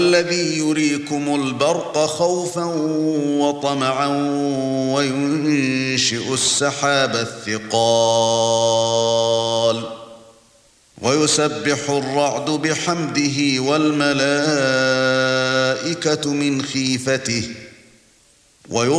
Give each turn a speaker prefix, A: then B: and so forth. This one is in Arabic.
A: الذي يريكم البرق خوفا وطمعا وينشئ السحاب الثقال ويسبح الرعد بحمده والملائكة من خيفته